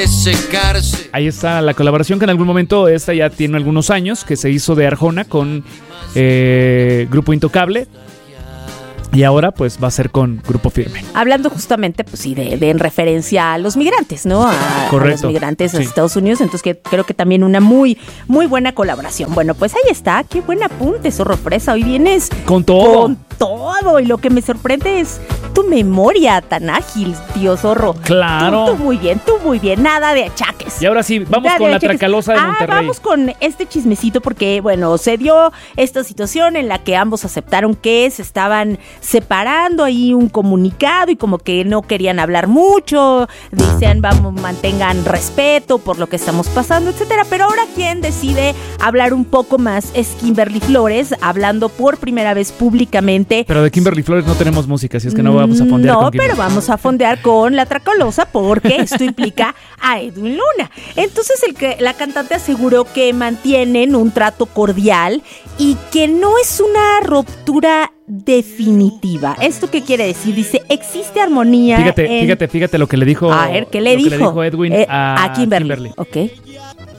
Ahí está la colaboración que en algún momento, esta ya tiene algunos años, que se hizo de Arjona con Grupo Intocable. Y ahora pues va a ser con Grupo Firme. Hablando justamente, pues sí, de en referencia a los migrantes, ¿no? A los migrantes a Estados Unidos. Entonces creo que también una muy, muy buena colaboración. Bueno, pues ahí está. Qué buen apunte, Zorro Fresa. Hoy vienes con todo. Con todo. Y lo que me sorprende es tu memoria tan ágil, tío Zorro. Claro. Tú muy bien. Nada de achaques. Y ahora sí, vamos con la Tracalosa de Monterrey. Vamos con este chismecito porque, bueno, se dio esta situación en la que ambos aceptaron que se estaban separando, ahí un comunicado y como que no querían hablar mucho, dicen vamos, mantengan respeto por lo que estamos pasando, etcétera, pero ahora quien decide hablar un poco más es Kimberly Flores, hablando por primera vez públicamente. Pero de Kimberly Flores no tenemos música, así es que no vamos a fondear con Kimberly. Pero vamos a fondear con la Tracalosa porque esto implica a Edwin Luna. Entonces la cantante aseguró que mantienen un trato cordial y que no es una ruptura definitiva. ¿Esto qué quiere decir? Dice, existe armonía. Fíjate lo que le dijo. A ver, ¿qué le dijo? Edwin a Kimberly. Ok.